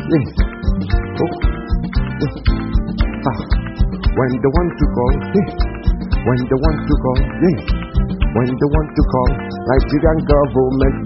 Yes. Oh. Yes. Ah. When they want to call, yes. When they want to call, yes. When they want to call, Nigerian government.